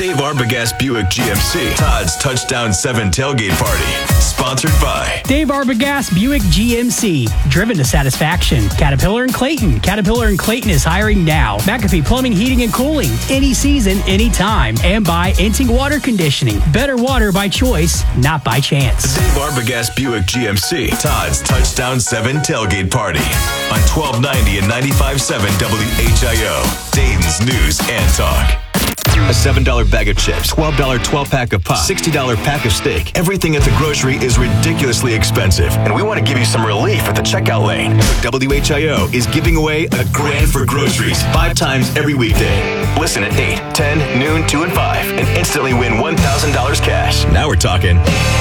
Dave Arbogast Buick GMC, Todd's Touchdown 7 Tailgate Party. Sponsored by Dave Arbogast Buick GMC, driven to satisfaction. Caterpillar and Clayton. Caterpillar and Clayton is hiring now. McAfee Plumbing, Heating, and Cooling. Any season, anytime. And by Enting Water Conditioning. Better water by choice, not by chance. The Dave Arbogast Buick GMC, Todd's Touchdown 7 Tailgate Party. On 1290 and 95.7 WHIO. Dayton's News and Talk. A $7 bag of chips, $12 12-pack of pop, $60 pack of steak. Everything at the grocery is ridiculously expensive, and we want to give you some relief at the checkout lane. So WHIO is giving away a grand for groceries 5 times every weekday. Listen at 8, 10, noon, 2, and 5, and instantly win $1,000 cash. Now we're talking.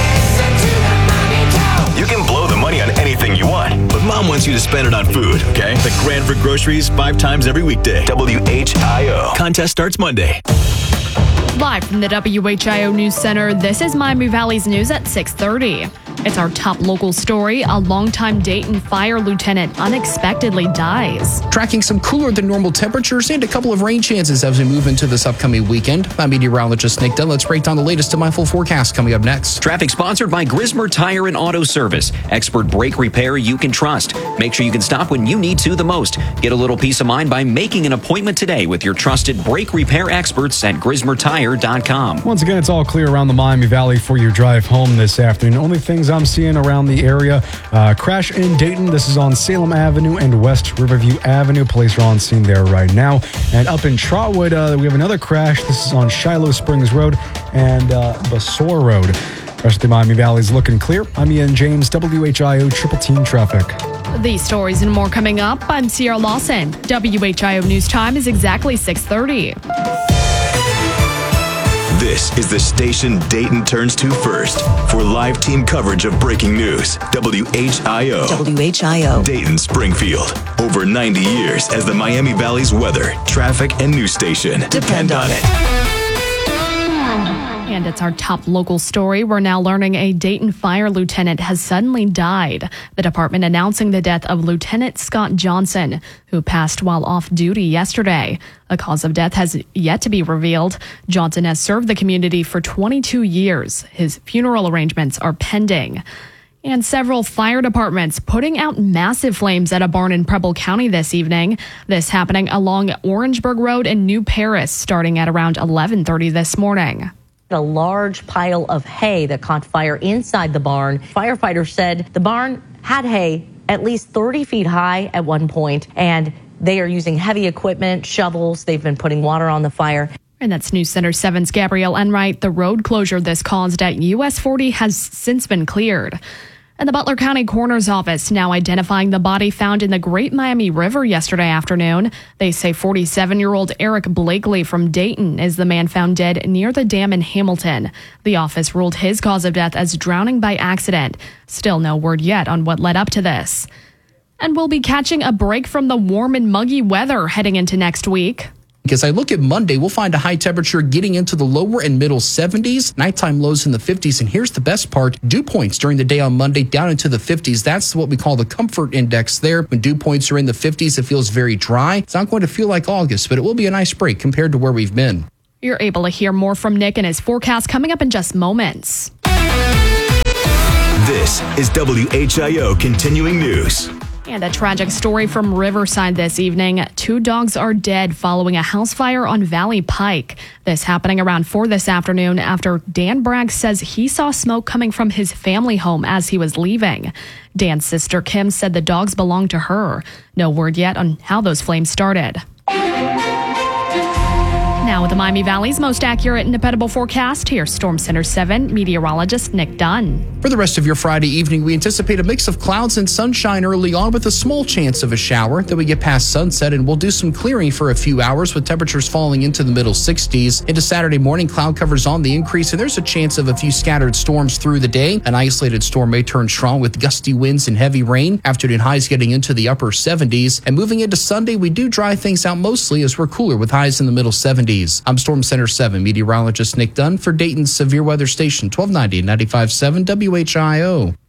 You can blow the money on anything you want, but Mom wants you to spend it on food, okay? The grand for groceries 5 times every weekday. WHIO. Contest starts Monday. Live from the WHIO News Center, this is Miami Valley's news at 6:30. It's our top local story. A longtime Dayton fire lieutenant unexpectedly dies. Tracking some cooler than normal temperatures and a couple of rain chances as we move into this upcoming weekend. I'm meteorologist Nick Dunn. Let's break down the latest to my full forecast coming up next. Traffic sponsored by Grismer Tire and Auto Service. Expert brake repair you can trust. Make sure you can stop when you need to the most. Get a little peace of mind by making an appointment today with your trusted brake repair experts at GrismerTire.com. Once again, it's all clear around the Miami Valley for your drive home this afternoon. Only things I'm seeing around the area. Crash in Dayton. This is on Salem Avenue and West Riverview Avenue. Police are on scene there right now. And up in Trotwood, we have another crash. This is on Shiloh Springs Road and Basore Road. The rest of the Miami Valley is looking clear. I'm Ian James, WHIO Triple Team Traffic. These stories and more coming up. I'm Sierra Lawson. WHIO News Time is exactly 6:30. This is the station Dayton turns to first for live team coverage of breaking news. WHIO. WHIO. Dayton, Springfield. Over 90 years as the Miami Valley's weather, traffic, and news station. Depend on it. And it's our top local story. We're now learning a Dayton fire lieutenant has suddenly died. The department announcing the death of Lieutenant Scott Johnson, who passed while off duty yesterday. A cause of death has yet to be revealed. Johnson has served the community for 22 years. His funeral arrangements are pending. And several fire departments putting out massive flames at a barn in Preble County this evening. This happening along Orangeburg Road in New Paris, starting at around 11:30 this morning. A large pile of hay that caught fire inside the barn. Firefighters said the barn had hay at least 30 feet high at one point, and they are using heavy equipment, shovels. They've been putting water on the fire. And that's News Center 7's Gabrielle Enright. The road closure this caused at US 40 has since been cleared. And the Butler County Coroner's Office now identifying the body found in the Great Miami River yesterday afternoon. They say 47-year-old Eric Blakely from Dayton is the man found dead near the dam in Hamilton. The office ruled his cause of death as drowning by accident. Still no word yet on what led up to this. And we'll be catching a break from the warm and muggy weather heading into next week. As I look at Monday, we'll find a high temperature getting into the lower and middle 70s, nighttime lows in the 50s. And here's the best part, dew points during the day on Monday down into the 50s. That's what we call the comfort index there. When dew points are in the 50s, it feels very dry. It's not going to feel like August, but it will be a nice break compared to where we've been. You're able to hear more from Nick and his forecast coming up in just moments. This is WHIO Continuing News. And a tragic story from Riverside this evening. 2 dogs are dead following a house fire on Valley Pike. This happening around 4 this afternoon after Dan Bragg says he saw smoke coming from his family home as he was leaving. Dan's sister Kim said the dogs belonged to her. No word yet on how those flames started. Now with the Miami Valley's most accurate and dependable forecast, here's Storm Center 7 meteorologist Nick Dunn. For the rest of your Friday evening, we anticipate a mix of clouds and sunshine early on with a small chance of a shower. Then we get past sunset and we'll do some clearing for a few hours with temperatures falling into the middle 60s. Into Saturday morning, cloud covers on the increase and there's a chance of a few scattered storms through the day. An isolated storm may turn strong with gusty winds and heavy rain. Afternoon highs getting into the upper 70s. And moving into Sunday, we do dry things out mostly as we're cooler with highs in the middle 70s. I'm Storm Center 7 meteorologist Nick Dunn for Dayton's Severe Weather Station 1290 and 95.7 WHIO.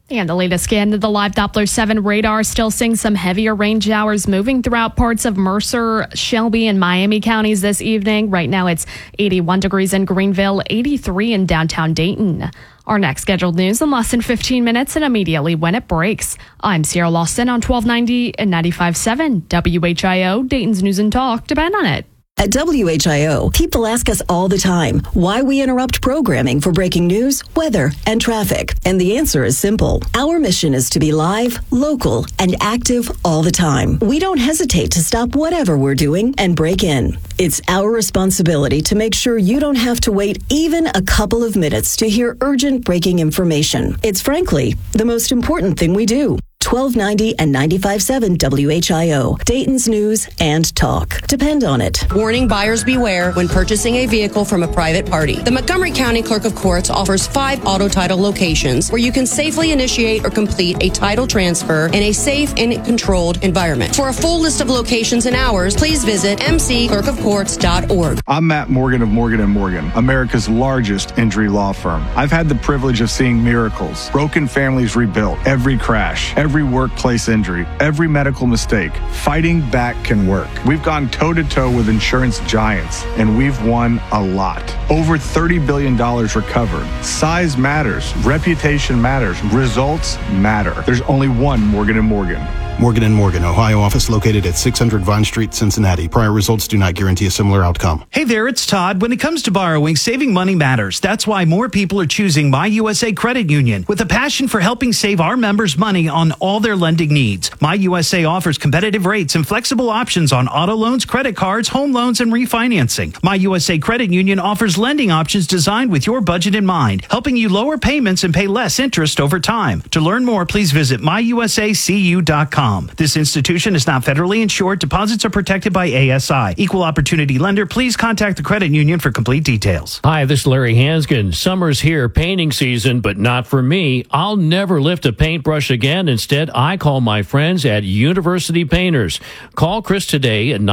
And the latest scan of the live Doppler 7 radar still seeing some heavier rain showers moving throughout parts of Mercer, Shelby, and Miami counties this evening. Right now it's 81 degrees in Greenville, 83 in downtown Dayton. Our next scheduled news in less than 15 minutes and immediately when it breaks. I'm Sierra Lawson on 1290 and 95.7 WHIO, Dayton's News and Talk. Depend on it. At WHIO, people ask us all the time why we interrupt programming for breaking news, weather, and traffic. And the answer is simple. Our mission is to be live, local, and active all the time. We don't hesitate to stop whatever we're doing and break in. It's our responsibility to make sure you don't have to wait even a couple of minutes to hear urgent breaking information. It's frankly the most important thing we do. 1290 and 95.7 WHIO, Dayton's News and Talk. Depend on it. Warning: buyers beware when purchasing a vehicle from a private party. The Montgomery County Clerk of Courts offers 5 auto title locations where you can safely initiate or complete a title transfer in a safe and controlled environment. For a full list of locations and hours, please visit mcclerkofcourts.org. I'm Matt Morgan of Morgan & Morgan, America's largest injury law firm. I've had the privilege of seeing miracles, broken families rebuilt, every crash, every workplace injury, every medical mistake. Fighting back can work. We've gone toe-to-toe with insurance giants, and we've won a lot. Over $30 billion recovered. Size matters. Reputation matters. Results matter. There's only one Morgan & Morgan. Morgan & Morgan, Ohio office located at 600 Vine Street, Cincinnati. Prior results do not guarantee a similar outcome. Hey there, it's Todd. When it comes to borrowing, saving money matters. That's why more people are choosing My USA Credit Union. With a passion for helping save our members money on all their lending needs, My USA offers competitive rates and flexible options on auto loans, credit cards, home loans, and refinancing. My USA Credit Union offers lending options designed with your budget in mind, helping you lower payments and pay less interest over time. To learn more, please visit myusacu.com. This institution is not federally insured. Deposits are protected by ASI. Equal opportunity lender. Please contact the credit union for complete details. Hi, this is Larry Hanskin. Summer's here, painting season, but not for me. I'll never lift a paintbrush again. Instead, I call my friends at University Painters. Call Chris today at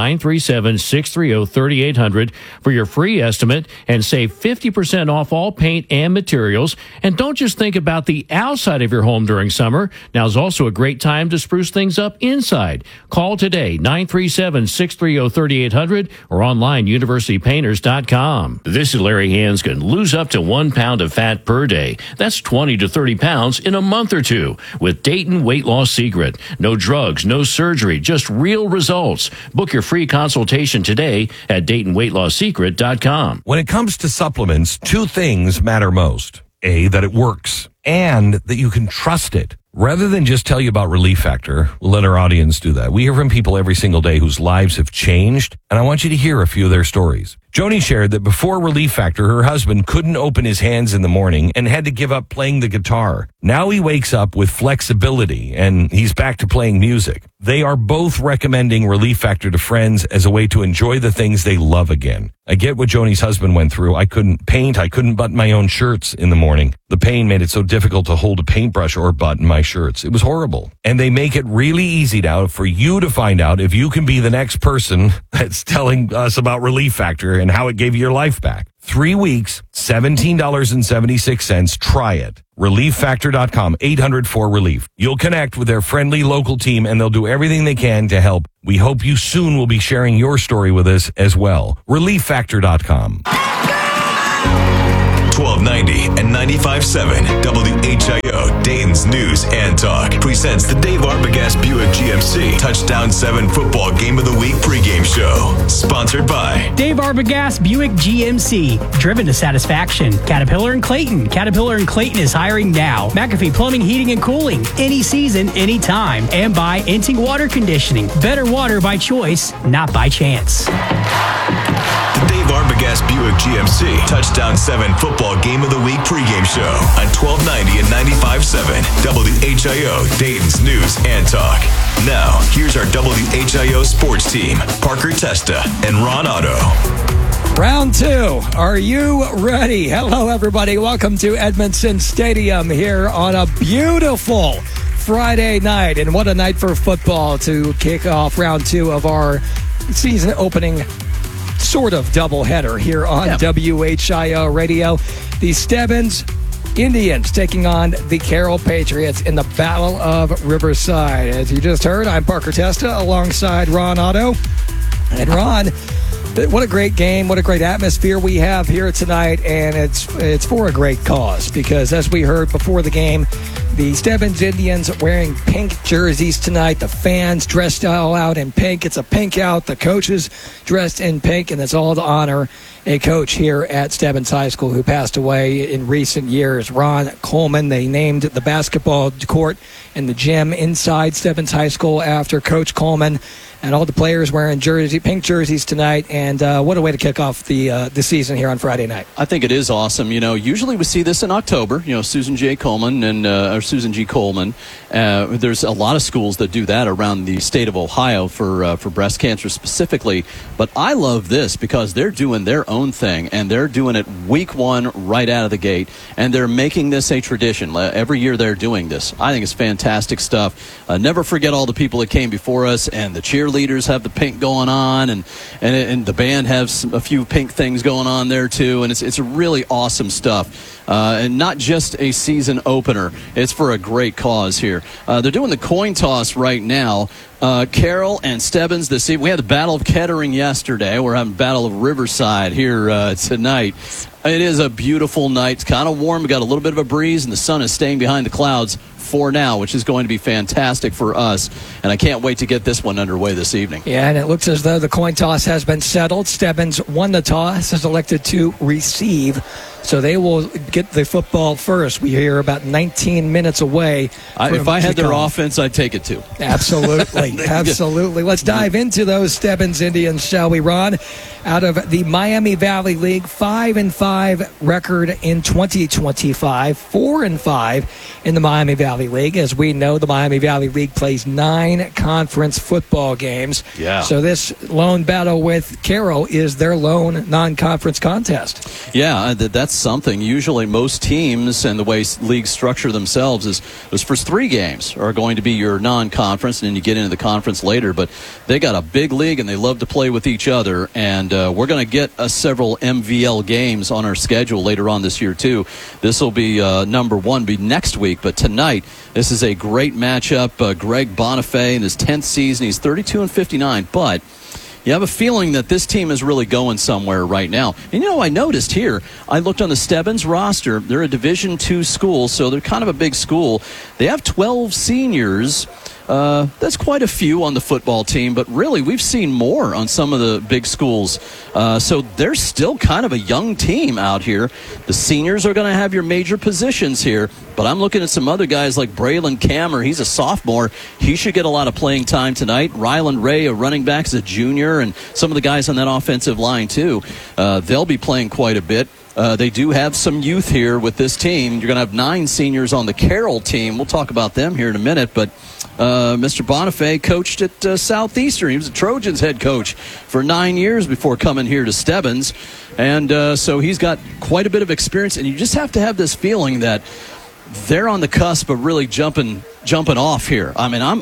937-630-3800 for your free estimate and save 50% off all paint and materials. And don't just think about the outside of your home during summer. Now's also a great time to spruce things up inside. Call today, 937-630-3800 or online, universitypainters.com. This is Larry Hanskin. Lose up to 1 pound of fat per day. That's 20 to 30 pounds in a month or two with Dayton Weight Loss Secret. No drugs, no surgery, just real results. Book your free consultation today at DaytonWeightLossSecret.com. When it comes to supplements, 2 things matter most. A, that it works, and that you can trust it. Rather than just tell you about Relief Factor, we'll let our audience do that. We hear from people every single day whose lives have changed, and I want you to hear a few of their stories. Joni shared that before Relief Factor, her husband couldn't open his hands in the morning and had to give up playing the guitar. Now he wakes up with flexibility, and he's back to playing music. They are both recommending Relief Factor to friends as a way to enjoy the things they love again. I get what Joni's husband went through. I couldn't paint. I couldn't button my own shirts in the morning. The pain made it so difficult to hold a paintbrush or button my shirts. It was horrible. And they make it really easy now for you to find out if you can be the next person that's telling us about Relief Factor and how it gave you your life back. 3 weeks, $17.76. Try it. ReliefFactor.com, 800-4RELIEF. You'll connect with their friendly local team, and they'll do everything they can to help. We hope you soon will be sharing your story with us as well. ReliefFactor.com. 1290 and 95.7 WHIO, Dayton's News and Talk, presents the Dave Arbogast Buick GMC Touchdown 7 Football Game of the Week pregame show. Sponsored by Dave Arbogast Buick GMC, driven to satisfaction. Caterpillar and Clayton. Caterpillar and Clayton is hiring now. McAfee Plumbing, Heating, and Cooling. Any season, anytime. And by Enting Water Conditioning. Better water by choice, not by chance. the Dave Arbogast Buick GMC Touchdown 7 Football Game of the Week pregame show on 1290 and 95.7 WHIO, Dayton's News and Talk. Now, here's our WHIO sports team, Parker Testa and Ron Otto. Round two. Are you ready? Hello, everybody. Welcome to Edmondson Stadium here on a beautiful Friday night. And what a night for football to kick off round two of our season opening sort of doubleheader here on WHIO Radio. The Stebbins Indians taking on the Carroll Patriots in the Battle of Riverside. As you just heard, I'm Parker Testa alongside Ron Otto. And Ron, what a great game, what a great atmosphere we have here tonight, and it's for a great cause, because as we heard before the game, the Stebbins Indians wearing pink jerseys tonight, the fans dressed all out in pink. It's a pink out, the coaches dressed in pink, and it's all to honor a coach here at Stebbins High School who passed away in recent years, Ron Coleman. They named the basketball court and the gym inside Stebbins High School after Coach Coleman. And all the players wearing pink jerseys tonight. And what a way to kick off the season here on Friday night. I think it is awesome. Usually we see this in October. Susan G. Coleman or Susan G. Coleman. There's a lot of schools that do that around the state of Ohio for breast cancer specifically. But I love this because they're doing their own thing, and they're doing it week one right out of the gate. And they're making this a tradition. Every year they're doing this. I think it's fantastic stuff. Never forget all the people that came before us, and the cheerleaders have the pink going on, and the band has a few pink things going on there too, and it's really awesome stuff, and not just a season opener. It's for a great cause here. They're doing the coin toss right now. Carroll and Stebbins this evening. We had the Battle of Kettering yesterday. We're having Battle of Riverside here tonight. It is a beautiful night. It's kind of warm. We got a little bit of a breeze, and the sun is staying behind the clouds for now, which is going to be fantastic for us. And I can't wait to get this one underway this evening. Yeah, and it looks as though the coin toss has been settled. Stebbins won the toss, is elected to receive. So they will get the football first. We hear about 19 minutes away. If I had their offense, I'd take it too. Absolutely. Absolutely. Let's dive into those Stebbins Indians, shall we, Ron? Out of the Miami Valley League, 5-5 record in 2025, 4-5 in the Miami Valley League. As we know, the Miami Valley League plays 9 conference football games. Yeah. So this lone battle with Carroll is their lone non-conference contest. Yeah, that's something. Usually most teams and the way leagues structure themselves is those first 3 games are going to be your non-conference, and then you get into the conference later. But they got a big league, and they love to play with each other. And we're going to get several MVL games on our schedule later on this year, too. This will be number 1 be next week. But tonight, this is a great matchup. Greg Bonifay in his 10th season. He's 32-59. But you have a feeling that this team is really going somewhere right now. And, I noticed here, I looked on the Stebbins roster. They're a Division II school, so they're kind of a big school. They have 12 seniors. That's quite a few on the football team, but really we've seen more on some of the big schools. So they're still kind of a young team out here. The seniors are going to have your major positions here, but I'm looking at some other guys like Braylon Kammer. He's a sophomore. He should get a lot of playing time tonight. Ryland Ray, a running back, is a junior, and some of the guys on that offensive line too. They'll be playing quite a bit. They do have some youth here with this team. You're going to have 9 seniors on the Carroll team. We'll talk about them here in a minute, but Mr. Bonifay coached at Southeastern. He was a Trojans head coach for 9 years before coming here to Stebbins, and so he's got quite a bit of experience, and you just have to have this feeling that they're on the cusp of really jumping off here. I mean,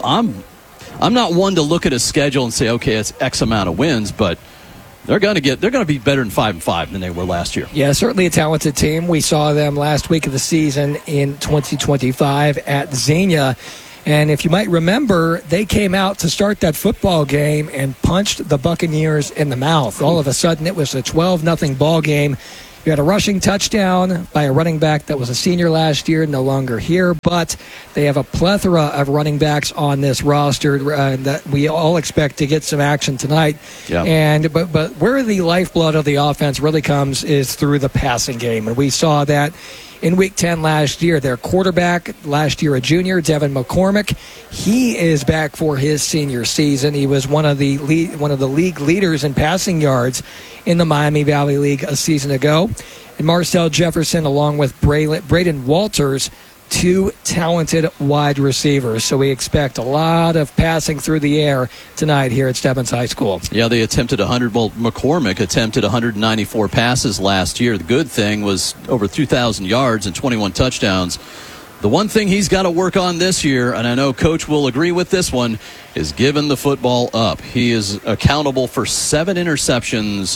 I'm not one to look at a schedule and say, okay, it's X amount of wins, but they're going to be better than 5-5 than they were last year. Yeah, certainly a talented team. We saw them last week of the season in 2025 at Xenia. And if you might remember, they came out to start that football game and punched the Buccaneers in the mouth. All of a sudden, it was a 12-0 ball game. You had a rushing touchdown by a running back that was a senior last year, no longer here, but they have a plethora of running backs on this roster that we all expect to get some action tonight. Yeah. But where the lifeblood of the offense really comes is through the passing game, and we saw that in Week 10 last year. Their quarterback, last year a junior, Devin McCormick, he is back for his senior season. He was one of the league leaders in passing yards in the Miami Valley League a season ago. And Marcel Jefferson, along with Braden Walters, 2 talented wide receivers. So we expect a lot of passing through the air tonight here at Stebbins High School. Yeah, they attempted McCormick attempted 194 passes last year. The good thing was over 2,000 yards and 21 touchdowns. The one thing he's got to work on this year, and I know Coach will agree with this one, is giving the football up. He is accountable for 7 interceptions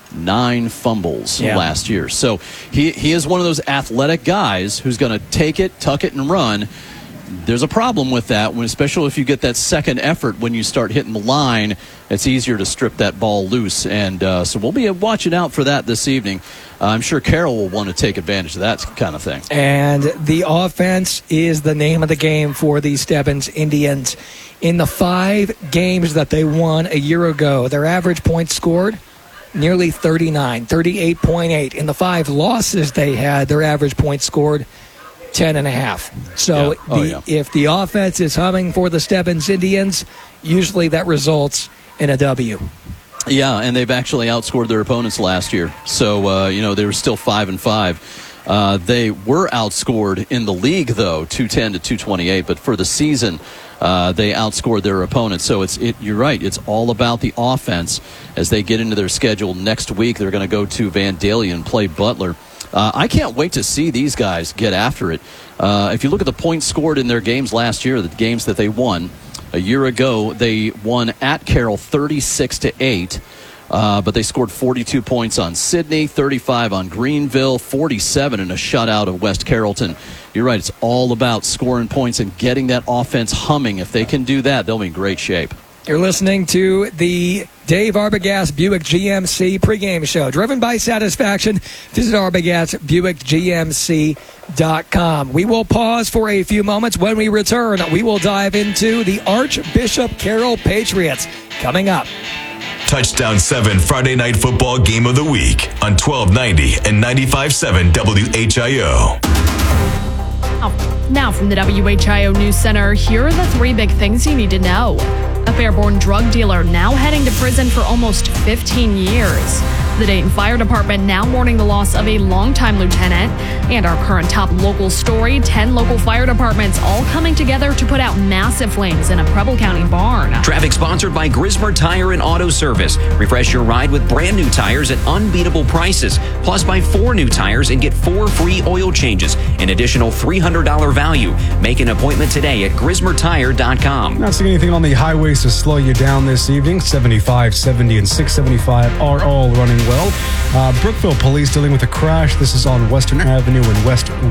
9 fumbles last year. So he is one of those athletic guys who's going to take it, tuck it, and run. There's a problem with that, especially if you get that second effort when you start hitting the line. It's easier to strip that ball loose. And so we'll be watching out for that this evening. I'm sure Carroll will want to take advantage of that kind of thing. And the offense is the name of the game for the Stebbins Indians. In the 5 games that they won a year ago, their average points scored nearly 39, 38.8. In the 5 losses they had, their average points scored 10.5. So if the offense is humming for the Stebbins Indians, usually that results in a W. Yeah, and they've actually outscored their opponents last year. So, they were still 5-5. They were outscored in the league, though, 210 to 228. But for the season, they outscored their opponents. So you're right. It's all about the offense. As they get into their schedule next week, they're going to go to Vandalia and play Butler. I can't wait to see these guys get after it. If you look at the points scored in their games last year, the games that they won, a year ago they won at Carroll 36-8, but they scored 42 points on Sydney, 35 on Greenville, 47 in a shutout of West Carrollton. You're right, it's all about scoring points and getting that offense humming. If they can do that, they'll be in great shape. You're listening to the Dave Arbogast Buick GMC pregame show, driven by satisfaction. Visit ArbogastBuickGMC.com. We will pause for a few moments. When we return, we will dive into the Archbishop Carroll Patriots coming up. Touchdown 7 Friday Night Football Game of the Week on 1290 and 95.7 WHIO. Now from the WHIO News Center, here are the 3 big things you need to know. A Fairborn drug dealer now heading to prison for almost 15 years. The Dayton Fire Department now mourning the loss of a longtime lieutenant. And our current top local story, 10 local fire departments all coming together to put out massive flames in a Preble County barn. Traffic sponsored by Grismer Tire and Auto Service. Refresh your ride with brand new tires at unbeatable prices. Plus, buy 4 new tires and get 4 free oil changes. An additional $300 value. Make an appointment today at GrismerTire.com. Not seeing anything on the highways to slow you down this evening. 75, 70, and 675 are all running well. Brookville police dealing with a crash. This is on Western Avenue and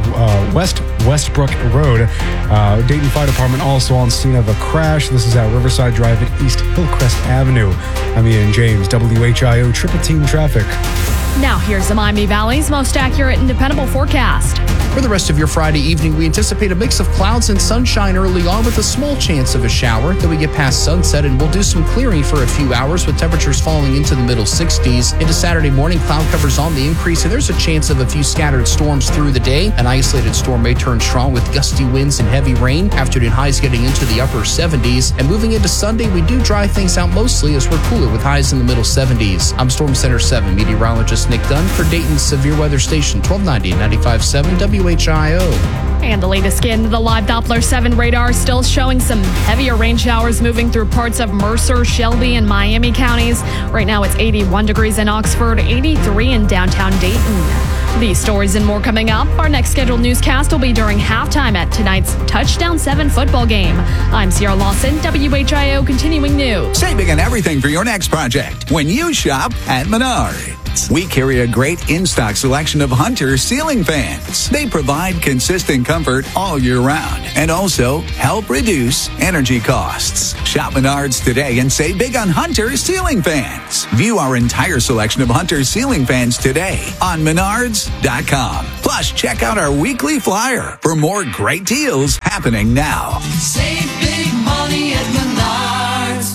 Westbrook Road. Dayton Fire Department also on scene of a crash. This is at Riverside Drive at East Hillcrest Avenue. I'm Ian James, WHIO Triple Team Traffic. Now here's the Miami Valley's most accurate and dependable forecast. For the rest of your Friday evening, we anticipate a mix of clouds and sunshine early on with a small chance of a shower. Then we get past sunset and we'll do some clearing for a few hours with temperatures falling into the middle 60s. Into Saturday morning, cloud covers on the increase and there's a chance of a few scattered storms through the day. An isolated storm may turn strong with gusty winds and heavy rain. Afternoon highs getting into the upper 70s. And moving into Sunday, we do dry things out mostly as we're cooler with highs in the middle 70s. I'm Storm Center 7 meteorologist Nick Dunn for Dayton's Severe Weather Station 1290 and 95.7 WHIO. And the latest in the live Doppler 7 radar still showing some heavier rain showers moving through parts of Mercer, Shelby, and Miami counties. Right now it's 81 degrees in Oxford, 83 in downtown Dayton. These stories and more coming up. Our next scheduled newscast will be during halftime at tonight's Touchdown 7 football game. I'm Sierra Lawson, WHIO Continuing News. Saving on everything for your next project when you shop at Menards. We carry a great in-stock selection of Hunter ceiling fans. They provide consistent comfort all year round and also help reduce energy costs. Shop Menards today and save big on Hunter ceiling fans. View our entire selection of Hunter ceiling fans today on Menards.com. Plus, check out our weekly flyer for more great deals happening now. Save big money at Menards.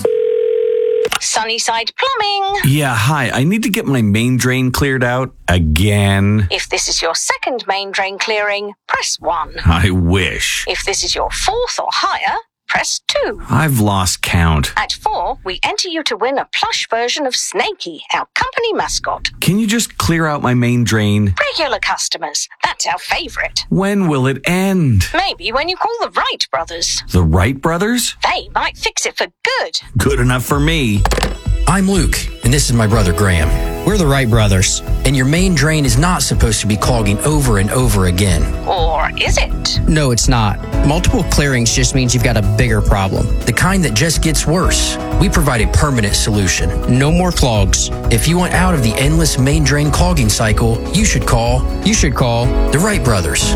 Sunnyside Plumbing. Yeah, hi. I need to get my main drain cleared out again. If this is your second main drain clearing, press 1. I wish. If this is your 4th or higher, press 2. I've lost count. At 4, we enter you to win a plush version of Snakey, our company mascot. Can you just clear out my main drain? Regular customers, that's our favorite. When will it end? Maybe when you call the Wright brothers. The Wright brothers? They might fix it for good. Good enough for me. I'm Luke, and this is my brother Graham. We're the Wright brothers, and your main drain is not supposed to be clogging over and over again. Or is it? No, it's not. Multiple clearings just means you've got a bigger problem, the kind that just gets worse. We provide a permanent solution. No more clogs. If you want out of the endless main drain clogging cycle, you should call the Wright brothers.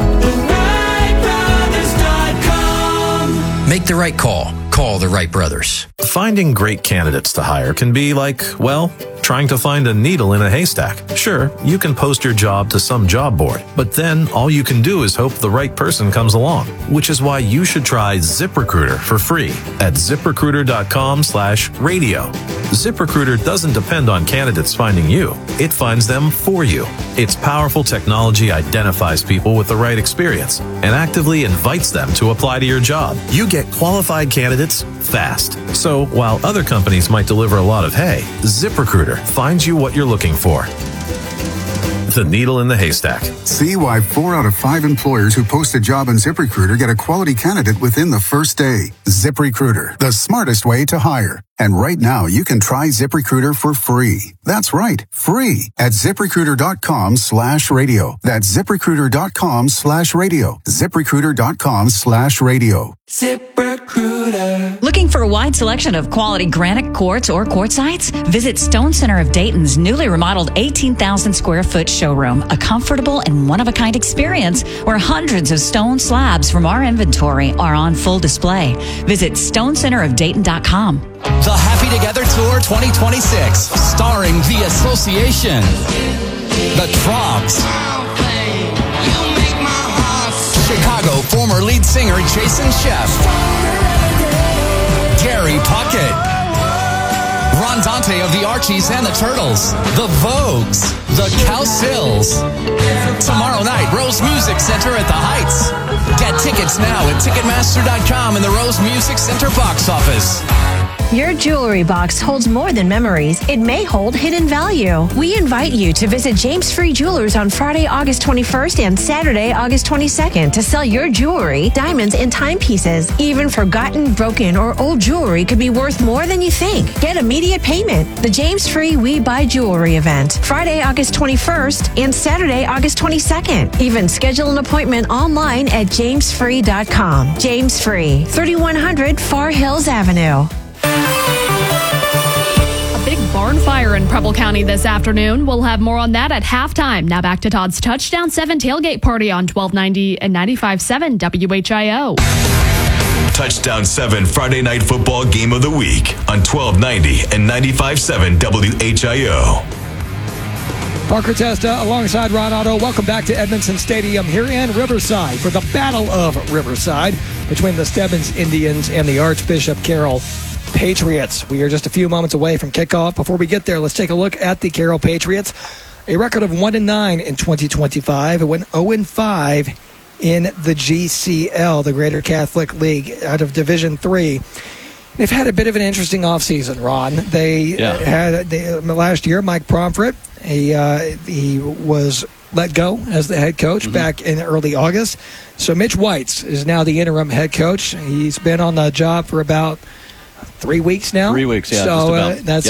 Make the right call. Call the Wright brothers. Finding great candidates to hire can be like, well, trying to find a needle in a haystack. Sure, you can post your job to some job board, but then all you can do is hope the right person comes along, which is why you should try ZipRecruiter for free at ZipRecruiter.com/radio. ZipRecruiter doesn't depend on candidates finding you. It finds them for you. Its powerful technology identifies people with the right experience and actively invites them to apply to your job. You get qualified candidates fast. So while other companies might deliver a lot of hay, ZipRecruiter finds you what you're looking for. The needle in the haystack. See why 4 out of 5 employers who post a job on ZipRecruiter get a quality candidate within the first day. ZipRecruiter, the smartest way to hire. And right now, you can try ZipRecruiter for free. That's right, free at ZipRecruiter.com/radio. That's ZipRecruiter.com/radio. ZipRecruiter.com/radio. ZipRecruiter. Looking for a wide selection of quality granite quartz or quartzites? Visit Stone Center of Dayton's newly remodeled 18,000 square foot showroom, a comfortable and one-of-a-kind experience where hundreds of stone slabs from our inventory are on full display. Visit StoneCenterofDayton.com. The Happy Together Tour 2026, starring The Association, The Troggs, Chicago former lead singer Jason Sheff, Gary Puckett, Ron Dante of the Archies and the Turtles, The Vogues, The Cowsills. Tomorrow night, Rose Music Center at the Heights. Get tickets now at Ticketmaster.com and the Rose Music Center box office. Your jewelry box holds more than memories. It may hold hidden value. We invite you to visit James Free Jewelers on Friday, August 21st and Saturday, August 22nd to sell your jewelry, diamonds, and timepieces. Even forgotten, broken, or old jewelry could be worth more than you think. Get immediate payment. The James Free We Buy Jewelry event. Friday, August 21st and Saturday, August 22nd. Even schedule an appointment online at jamesfree.com. James Free, 3100 Far Hills Avenue. A big barn fire in Preble County this afternoon. We'll have more on that at halftime. Now back to Todd's Touchdown 7 tailgate party on 1290 and 95.7 WHIO. Touchdown 7 Friday Night Football Game of the Week on 1290 and 95.7 WHIO. Parker Testa alongside Ron Otto. Welcome back to Edmondson Stadium here in Riverside for the Battle of Riverside between the Stebbins Indians and the Archbishop Carroll Patriots. We are just a few moments away from kickoff. Before we get there, let's take a look at the Carroll Patriots. A record of 1-9 in 2025. It went 0-5 in the GCL, the Greater Catholic League, out of Division III. They've had a bit of an interesting offseason, Ron. They had last year, Mike Pomfret, he was let go as the head coach back in early August. So Mitch Whites is now the interim head coach. He's been on the job for about 3 weeks now. 3 weeks, yeah. So that's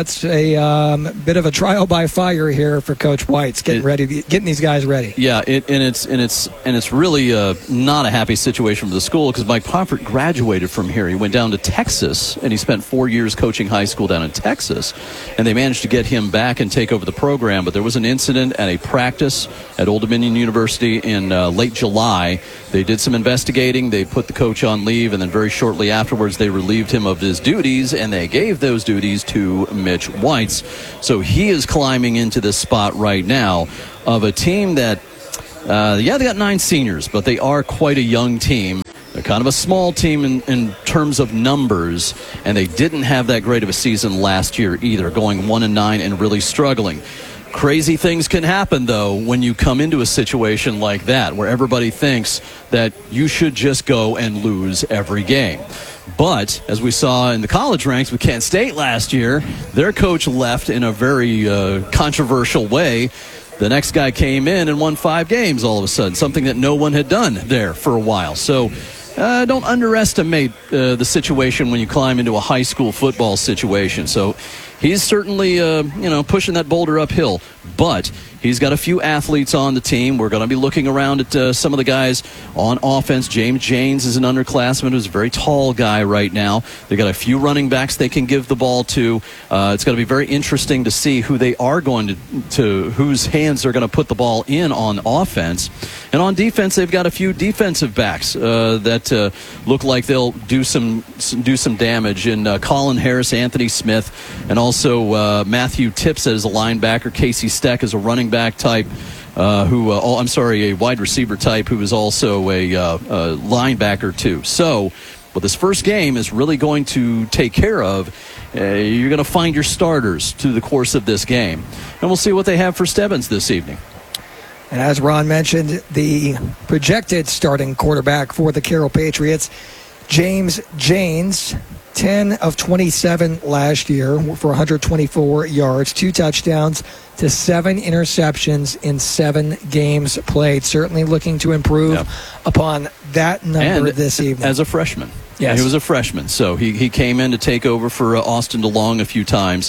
a bit of a trial by fire here for Coach Whites, getting these guys ready. Yeah, it's really not a happy situation for the school because Mike Pomfret graduated from here. He went down to Texas and he spent 4 years coaching high school down in Texas, and they managed to get him back and take over the program. But there was an incident at a practice at Old Dominion University in late July. They did some investigating. They put the coach on leave, and then very shortly afterwards, they relieved him of his duties, and they gave those duties to Mitch Whites. So he is climbing into this spot right now of a team that, they got 9 seniors, but they are quite a young team. They're kind of a small team in terms of numbers, and they didn't have that great of a season last year either, going 1-9 and really struggling. Crazy things can happen, though, when you come into a situation like that, where everybody thinks that you should just go and lose every game. But, as we saw in the college ranks with Kent State last year, their coach left in a very controversial way. The next guy came in and won 5 games all of a sudden, something that no one had done there for a while. So don't underestimate the situation when you climb into a high school football situation. So he's certainly, pushing that boulder uphill. But he's got a few athletes on the team. We're going to be looking around at some of the guys on offense. James Janes is an underclassman who's a very tall guy right now. They got a few running backs they can give the ball to. It's going to be very interesting to see who they are going to whose hands they're going to put the ball in on offense. And on defense, they've got a few defensive backs that look like they'll do some damage. And Colin Harris, Anthony Smith, and also Matthew Tips as a linebacker. Casey Steck is a running back type, a wide receiver type who is also a linebacker too. So what this first game is really going to take care of, you're going to find your starters through the course of this game. And we'll see what they have for Stebbins this evening. And as Ron mentioned, the projected starting quarterback for the Carroll Patriots, James Janes, 10 of 27 last year for 124 yards, 2 touchdowns to 7 interceptions in 7 games played. Certainly looking to improve upon that number this evening. As a freshman. Yes. He was a freshman, so he came in to take over for Austin DeLong a few times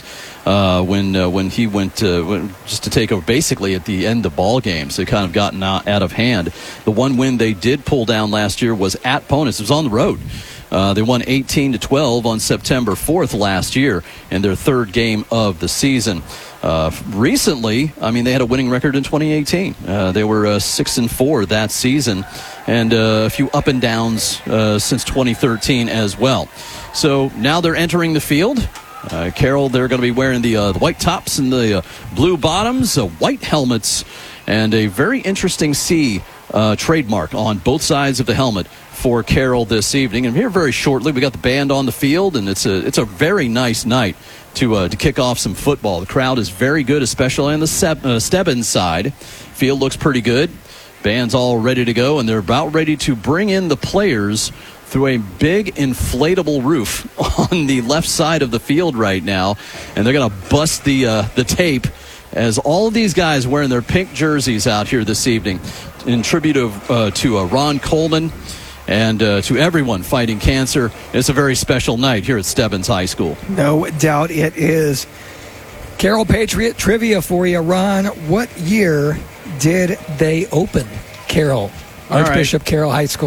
when he went just to take over basically at the end of ball games. They kind of gotten out of hand. The one win they did pull down last year was at Ponus. It was on the road. They won 18-12 on September 4th last year in their 3rd game of the season. Recently, they had a winning record in 2018. They were 6-4 that season, and a few up and downs since 2013 as well. So now they're entering the field. Carroll, they're going to be wearing the white tops and the blue bottoms, white helmets, and a very interesting C trademark on both sides of the helmet for Carroll this evening. And here very shortly, we got the band on the field, and it's a very nice night to kick off some football. The crowd is very good, especially on the Stebbins side. Field looks pretty good. Band's all ready to go, and they're about ready to bring in the players through a big inflatable roof on the left side of the field right now, and they're going to bust the tape as all of these guys wearing their pink jerseys out here this evening in tribute to Ron Coleman and to everyone fighting cancer. It's a very special night here at Stebbins High School. No doubt it is. Carroll Patriot trivia for you, Ron. What year did they open Carroll? Archbishop Carroll High School.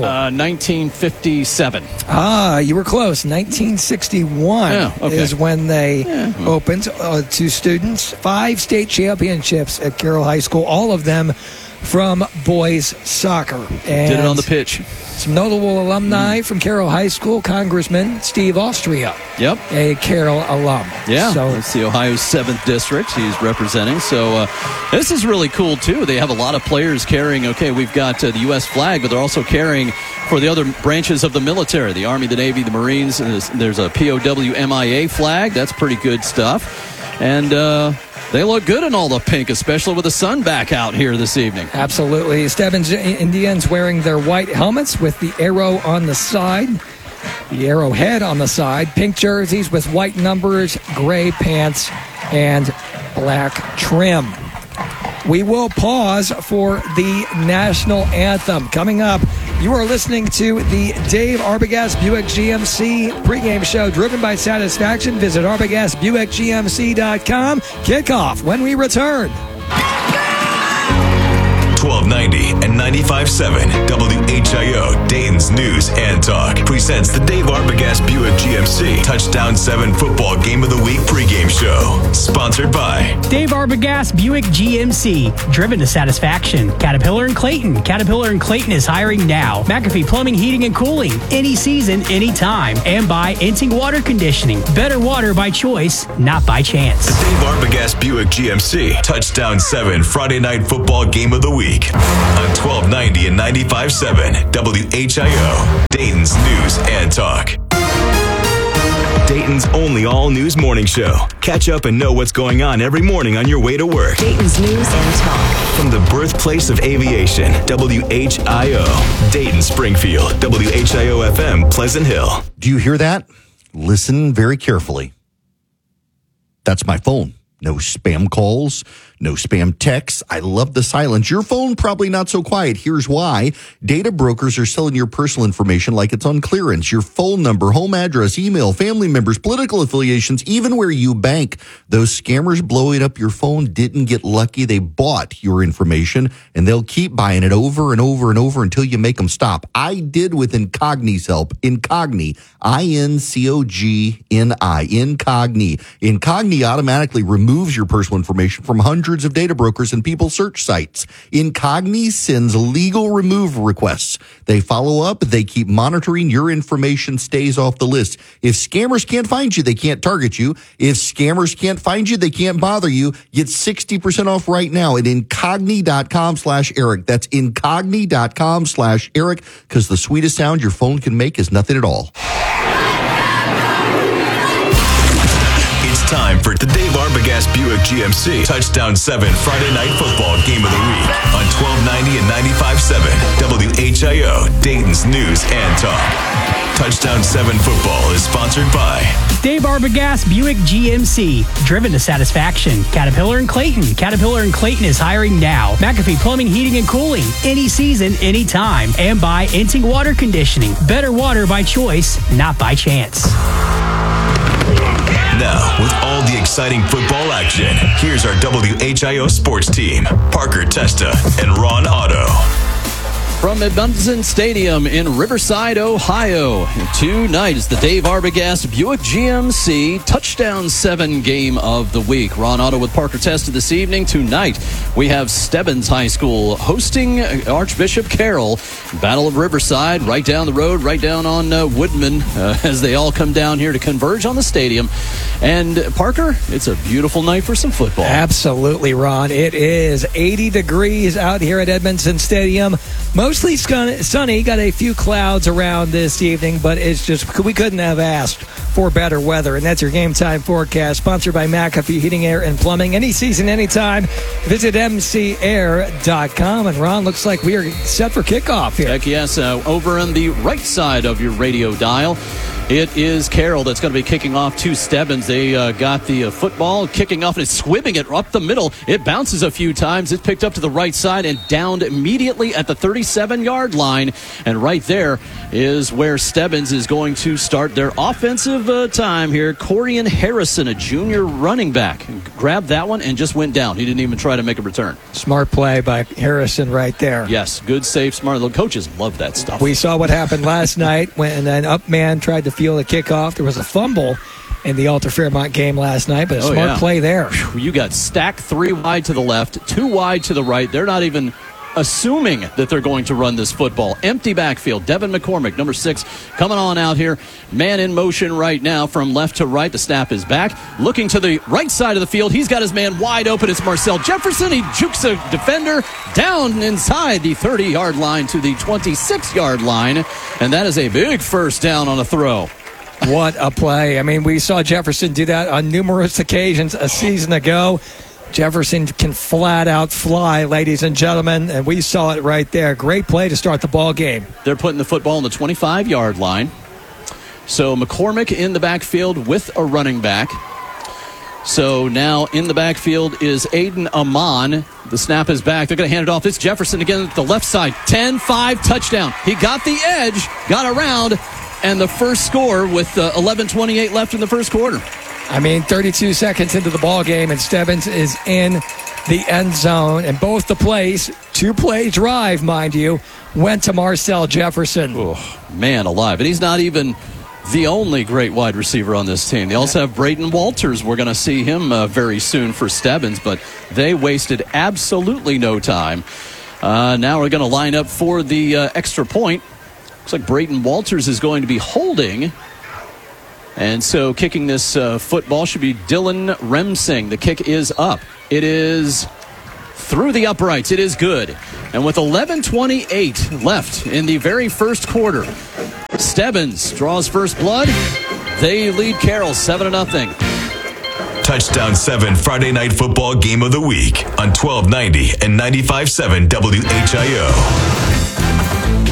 1957. You were close. 1961 is when they opened to students. 5 state championships at Carroll High School, all of them from boys soccer. And did it on the pitch. Some notable alumni from Carroll High School. Congressman Steve Austria. Yep. A Carroll alum. Yeah. So it's the Ohio's 7th district he's representing. So this is really cool, too. They have a lot of players carrying, we've got the U.S. flag, but they're also carrying for the other branches of the military, the Army, the Navy, the Marines. There's a POW MIA flag. That's pretty good stuff. And they look good in all the pink, especially with the sun back out here this evening. Absolutely. Stebbins Indians wearing their white helmets with the arrow on the side, the arrowhead on the side, pink jerseys with white numbers, gray pants, and black trim. We will pause for the national anthem. Coming up, you are listening to the Dave Arbogast Buick GMC pregame show driven by satisfaction. Visit ArbogastBuickGMC.com. Kickoff when we return. 1290 and 95.7 WHIO Dayton's News and Talk presents the Dave Arbogast Buick GMC Touchdown 7 Football Game of the Week pregame show. Sponsored by Dave Arbogast Buick GMC, driven to satisfaction. Caterpillar and Clayton. Caterpillar and Clayton is hiring now. McAfee Plumbing, Heating, and Cooling. Any season, anytime. And by Enting Water Conditioning. Better water by choice, not by chance. The Dave Arbogast Buick GMC Touchdown 7 Friday Night Football Game of the Week on 1290 and 95.7 WHIO Dayton's News and Talk. Dayton's only all-news morning show. Catch up and know what's going on every morning on your way to work. Dayton's News and Talk. From the birthplace of aviation, WHIO, Dayton, Springfield, WHIO FM, Pleasant Hill. Do you hear that? Listen very carefully. That's my phone. No spam calls, No spam texts. I love the silence. Your phone probably not so quiet. Here's why. Data brokers are selling your personal information like it's on clearance. Your phone number, home address, email, family members, political affiliations, even where you bank. Those scammers blowing up your phone didn't get lucky. They bought your information, and they'll keep buying it over and over and over until you make them stop. I did with Incogni's help. Incogni, I-N-C-O-G-N-I, Incogni. Incogni automatically removes your personal information from hundreds of data brokers and people search sites. Incogni sends legal removal requests. They follow up. They keep monitoring. Your information stays off the list. If scammers can't find you, they can't target you. If scammers can't find you, they can't bother you. Get 60% off right now at incogni.com/Eric. That's incogni.com/Eric, because the sweetest sound your phone can make is nothing at all. Time for the Dave Arbogast Buick GMC Touchdown 7 Friday Night Football Game of the Week on 1290 and 95.7 WHIO, Dayton's News and Talk. Touchdown 7 Football is sponsored by Dave Arbogast Buick GMC, driven to satisfaction. Caterpillar and Clayton. Caterpillar and Clayton is hiring now. McAfee Plumbing, Heating, and Cooling. Any season, anytime. And by Enting Water Conditioning. Better water by choice, not by chance. Now, with all the exciting football action, here's our WHIO sports team, Parker Testa and Ron Otto. From Edmondson Stadium in Riverside, Ohio, tonight is the Dave Arbogast Buick GMC Touchdown 7 Game of the Week. Ron Otto with Parker Testa this evening. Tonight, we have Stebbins High School hosting Archbishop Carroll. Battle of Riverside, right down the road, right down on Woodman, as they all come down here to converge on the stadium. And, Parker, it's a beautiful night for some football. Absolutely, Ron. It is 80 degrees out here at Edmondson Stadium. Mostly sunny, got a few clouds around this evening, but it's just, we couldn't have asked for better weather. And that's your Game Time Forecast, sponsored by McAfee Heating, Air, and Plumbing. Any season, anytime. Visit mcair.com. And Ron, looks like we are set for kickoff here. Heck yes, over on the right side of your radio dial. It is Carroll that's going to be kicking off to Stebbins. They got the football kicking off, and it's swimming it up the middle. It bounces a few times. It's picked up to the right side and downed immediately at the 37-yard line. And right there is where Stebbins is going to start their offensive time here. Corian Harrison, a junior running back, grabbed that one and just went down. He didn't even try to make a return. Smart play by Harrison right there. Yes, good save, smart. The coaches love that stuff. We saw what happened last night when an up man tried to field a kickoff. There was a fumble in the Alta Fairmont game last night, but a smart play there. You got stacked 3 wide to the left, 2 wide to the right. They're not even assuming that they're going to run this football. Empty backfield. Devin McCormick, number 6, coming on out here. Man in motion right now from left to right. The snap is back. Looking to the right side of the field. He's got his man wide open. It's Marcel Jefferson. He jukes a defender down inside the 30-yard line to the 26-yard line. And that is a big first down on a throw. What a play. I mean, we saw Jefferson do that on numerous occasions a season ago. Jefferson can flat out fly, ladies and gentlemen, and we saw it right there. Great play to start the ball game. They're putting the football on the 25-yard line. So McCormick in the backfield with a running back. So now in the backfield is Aiden Amon. The snap is back. They're going to hand it off. It's Jefferson again at the left side. 10-5 touchdown. He got the edge, got around, and the first score with 11:28 left in the first quarter. I mean, 32 seconds into the ball game, and Stebbins is in the end zone. And both the plays, 2-play drive, mind you, went to Marcel Jefferson. Oh, man alive. And he's not even the only great wide receiver on this team. They also have Braden Walters. We're going to see him very soon for Stebbins, but they wasted absolutely no time. Now we're going to line up for the extra point. Looks like Braden Walters is going to be holding. And so kicking this football should be Dylan Remsing. The kick is up. It is through the uprights. It is good. And with 11:28 left in the very first quarter, Stebbins draws first blood. They lead Carroll 7-0. Touchdown 7 Friday Night Football Game of the Week on 1290 and 95.7 WHIO.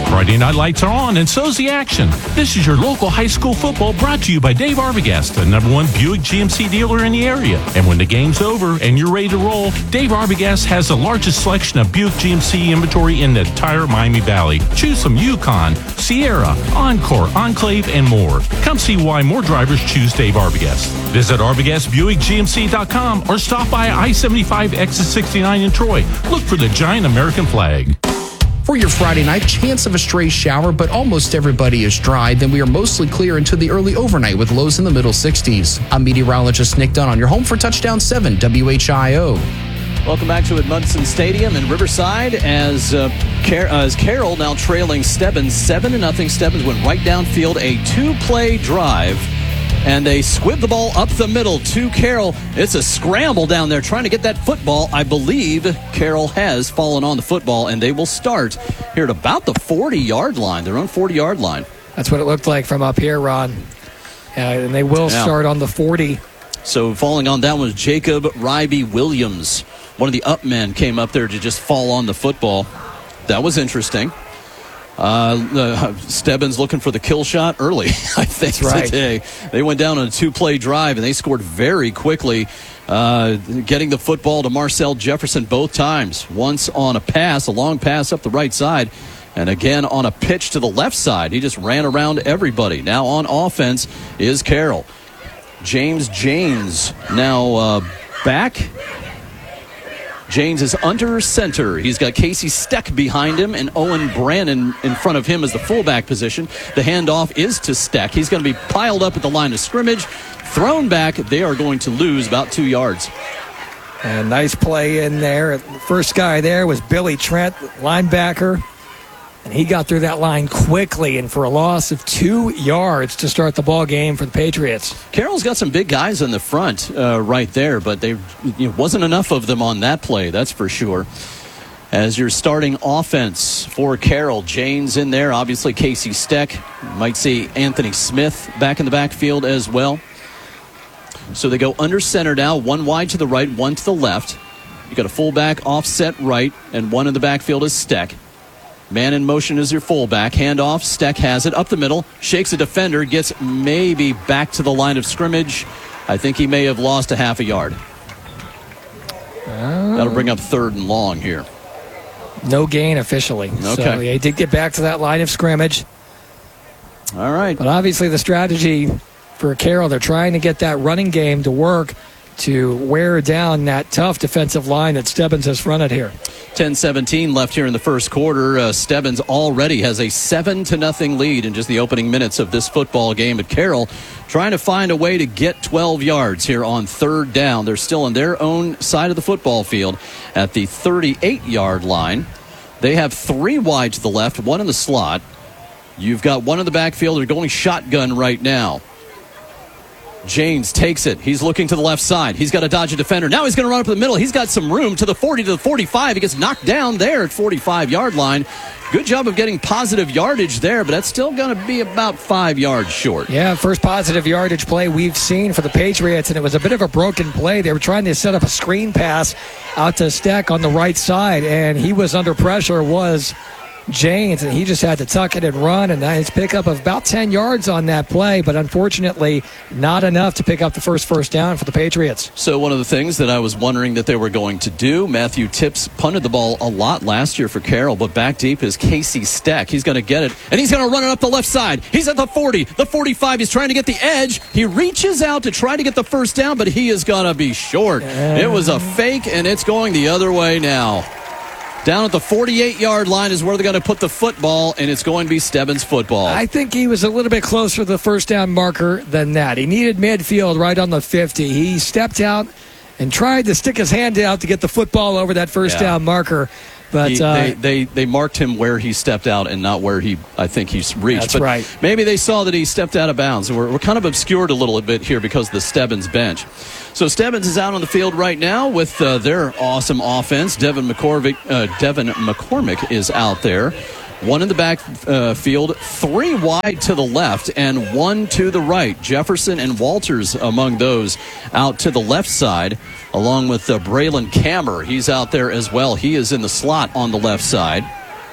Friday night lights are on, and so's the action. This is your local high school football brought to you by Dave Arbogast, the #1 Buick GMC dealer in the area. And when the game's over and you're ready to roll, Dave Arbogast has the largest selection of Buick GMC inventory in the entire Miami Valley. Choose from Yukon, Sierra, Encore, Enclave, and more. Come see why more drivers choose Dave Arbogast. Visit ArbogastBuickGMC.com or stop by I-75 exit 69 in Troy. Look for the giant American flag. For your Friday night, chance of a stray shower, but almost everybody is dry. Then we are mostly clear into the early overnight with lows in the middle 60s. I'm meteorologist Nick Dunn on your home for Touchdown 7 WHIO. Welcome back to Edmundson Stadium in Riverside as Carroll now trailing Stebbins 7-0. Stebbins went right downfield, a 2-play drive. And they squib the ball up the middle to Carroll. It's a scramble down there trying to get that football. I believe Carroll has fallen on the football, and they will start here at about the 40-yard line, their own 40-yard line. That's what it looked like from up here, Ron. And they will start on the 40. So falling on that was Jacob Ryby Williams. One of the up men came up there to just fall on the football. That was interesting. Stebbins looking for the kill shot early, I think, today. They went down on a 2-play drive, and they scored very quickly, getting the football to Marcel Jefferson both times. Once on a pass, a long pass up the right side, and again on a pitch to the left side. He just ran around everybody. Now on offense is Carroll. James Janes now back. James is under center. He's got Casey Steck behind him and Owen Brannon in front of him as the fullback position. The handoff is to Steck. He's going to be piled up at the line of scrimmage, thrown back. They are going to lose about 2 yards. And nice play in there. The first guy there was Billy Trent, linebacker. And he got through that line quickly and for a loss of 2 yards to start the ball game for the Patriots. Carroll's got some big guys in the front right there, but there wasn't enough of them on that play, that's for sure. As your starting offense for Carroll, Janes in there, obviously Casey Steck. You might see Anthony Smith back in the backfield as well. So they go under center now, one wide to the right, one to the left. You got a fullback offset right, and one in the backfield is Steck. Man in motion is your fullback. Handoff. Steck has it up the middle. Shakes a defender. Gets maybe back to the line of scrimmage. I think he may have lost a half a yard. That'll bring up 3rd and long here. No gain officially. Okay. So he did get back to that line of scrimmage. All right. But obviously the strategy for Carroll, they're trying to get that running game to work to wear down that tough defensive line that Stebbins has fronted here. 10-17 left here in the first quarter. Stebbins already has a 7-0 lead in just the opening minutes of this football game. At Carroll trying to find a way to get 12 yards here on 3rd down. They're still in their own side of the football field at the 38-yard line. They have 3 wide to the left, 1 in the slot. You've got 1 in the backfield. They're going shotgun right now. James takes it. He's looking to the left side. He's got to dodge a defender. Now he's going to run up the middle. He's got some room to the 40 to the 45. He gets knocked down there at 45-yard line. Good job of getting positive yardage there, but that's still going to be about 5 yards short. Yeah, first positive yardage play we've seen for the Patriots, and it was a bit of a broken play. They were trying to set up a screen pass out to Steck on the right side, and he was under pressure, was Janes, and he just had to tuck it and run, and his pickup of about 10 yards on that play, but unfortunately not enough to pick up the first down for the Patriots. So one of the things that I was wondering that they were going to do, Matthew Tipps punted the ball a lot last year for Carroll, but back deep is Casey Steck. He's going to get it, and he's going to run it up the left side. He's at the 40, the 45. He's trying to get the edge. He reaches out to try to get the first down, but he is going to be short. It was a fake, and it's going the other way now. Down at the 48-yard line is where they're going to put the football, and it's going to be Stebbins football. I think he was a little bit closer to the first down marker than that. He needed midfield right on the 50. He stepped out and tried to stick his hand out to get the football over that first down marker. But they marked him where he stepped out and not where I think he's reached. That's but right. Maybe they saw that he stepped out of bounds. We're kind of obscured a little bit here because of the Stebbins bench. So Stebbins is out on the field right now with their awesome offense. Devin McCormick is out there. 1 in the back field, 3 wide to the left, and 1 to the right. Jefferson and Walters among those out to the left side, along with Braylon Kammer. He's out there as well. He is in the slot on the left side.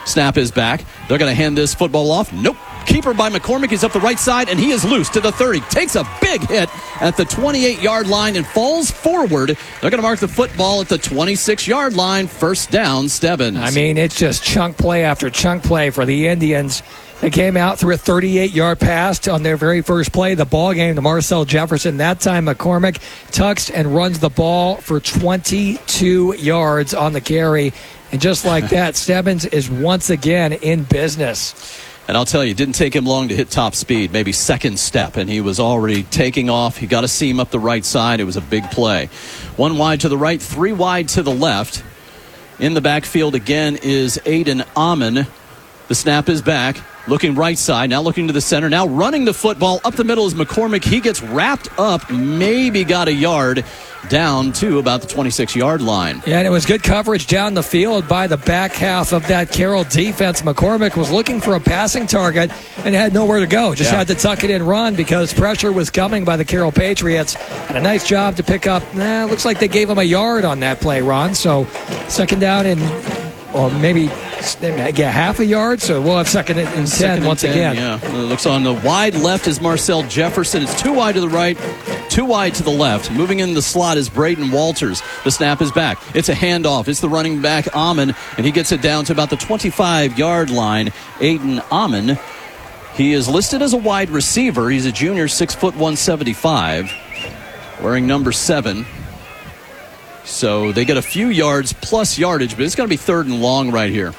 Snap is back. They're going to hand this football off. Nope. Keeper by McCormick is up the right side, and he is loose to the 30. Takes a big hit at the 28-yard line and falls forward. They're going to mark the football at the 26-yard line. First down, Stebbins. I mean, it's just chunk play after chunk play for the Indians. They came out through a 38-yard pass on their very first play of the ball game to Marcel Jefferson. That time, McCormick tucks and runs the ball for 22 yards on the carry. And just like that, Stebbins is once again in business. And I'll tell you, it didn't take him long to hit top speed, maybe second step, and he was already taking off. He got a seam up the right side. It was a big play. 1 wide to the right, 3 wide to the left. In the backfield again is Aiden Amon. The snap is back. Looking right side, now looking to the center, now running the football. Up the middle is McCormick. He gets wrapped up, maybe got a yard, down to about the 26-yard line. Yeah, and it was good coverage down the field by the back half of that Carroll defense. McCormick was looking for a passing target and had nowhere to go. Just had to tuck it and run because pressure was coming by the Carroll Patriots. And a nice job to pick up. Looks like they gave him a yard on that play, Ron. So second down and maybe half a yard, so we'll have second and 10 once again. Yeah, it looks on the wide left is Marcel Jefferson. It's 2 wide to the right, 2 wide to the left. Moving in the slot is Braden Walters. The snap is back. It's a handoff. It's the running back, Amon, and he gets it down to about the 25-yard line. Aiden Amon, he is listed as a wide receiver. He's a junior, 6'175", wearing number 7. So they get a few yards plus yardage, but it's going to be 3rd and long right here.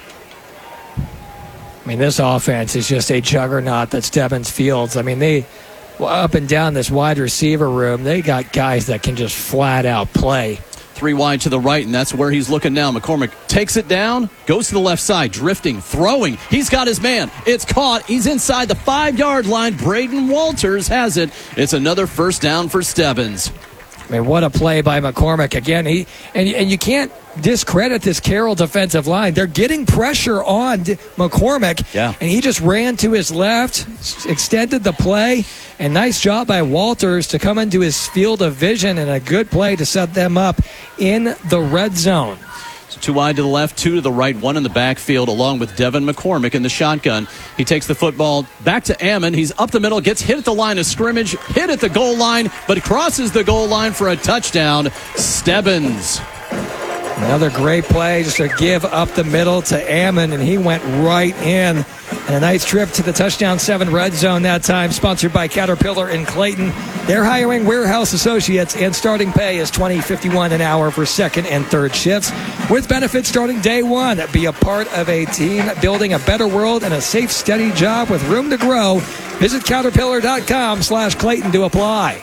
I mean, this offense is just a juggernaut that Stebbins fields. I mean, they up and down this wide receiver room, they got guys that can just flat out play. 3 wide to the right, and that's where he's looking now. McCormick takes it down, goes to the left side, drifting, throwing. He's got his man. It's caught. He's inside the 5-yard line. Braden Walters has it. It's another first down for Stebbins. I mean, what a play by McCormick. Again, and you can't discredit this Carroll defensive line. They're getting pressure on McCormick, and he just ran to his left, extended the play, and nice job by Walters to come into his field of vision, and a good play to set them up in the red zone. So 2 wide to the left, 2 to the right, 1 in the backfield, along with Devin McCormick in the shotgun. He takes the football back to Ammon. He's up the middle, gets hit at the line of scrimmage, hit at the goal line, but crosses the goal line for a touchdown. Stebbins. Another great play just to give up the middle to Ammon, and he went right in. And a nice trip to the touchdown 7 red zone that time, sponsored by Caterpillar in Clayton. They're hiring warehouse associates, and starting pay is $20.51 an hour for 2nd and 3rd shifts, with benefits starting day 1. Be a part of a team building a better world and a safe, steady job with room to grow. Visit Caterpillar.com/Clayton to apply.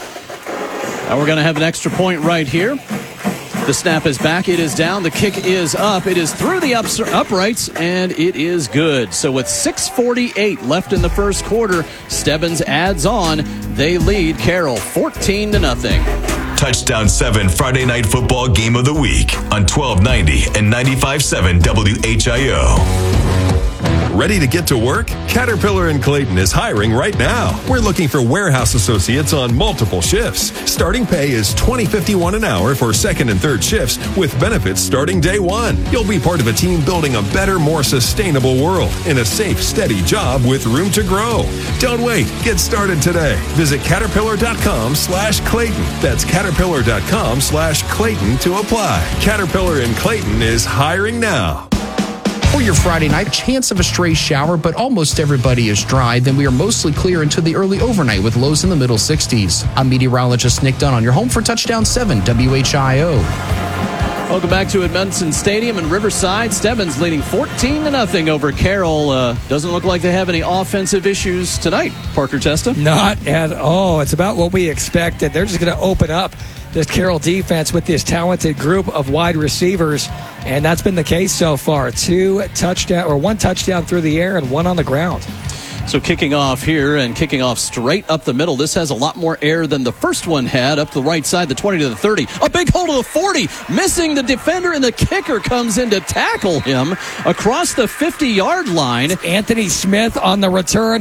Now we're going to have an extra point right here. The snap is back. It is down. The kick is up. It is through the uprights, and it is good. So with 6:48 left in the first quarter, Stebbins adds on. They lead Carroll 14-0. Touchdown 7 Friday Night Football Game of the Week on 1290 and 95.7 WHIO. Ready to get to work? Caterpillar in Clayton is hiring right now. We're looking for warehouse associates on multiple shifts. Starting pay is $20.51 an hour for 2nd and 3rd shifts, with benefits starting day 1. You'll be part of a team building a better, more sustainable world in a safe, steady job with room to grow. Don't wait. Get started today. Visit Caterpillar.com/Clayton. That's Caterpillar.com/Clayton to apply. Caterpillar in Clayton is hiring now. For your Friday night, chance of a stray shower, but almost everybody is dry. Then we are mostly clear into the early overnight with lows in the middle 60s. I'm meteorologist Nick Dunn on your home for Touchdown 7 WHIO. Welcome back to Edmondson Stadium in Riverside. Stebbins leading 14-0 over Carroll. Doesn't look like they have any offensive issues tonight. Parker Testa? Not at all. It's about what we expected. They're just going to open up this Carroll defense with this talented group of wide receivers, and that's been the case so far. 1 touchdown through the air and 1 on the ground. So kicking off here and kicking off straight up the middle. This has a lot more air than the first one had. Up the right side, the 20 to the 30. A big hole to the 40. Missing the defender, and the kicker comes in to tackle him across the 50-yard line. Anthony Smith on the return.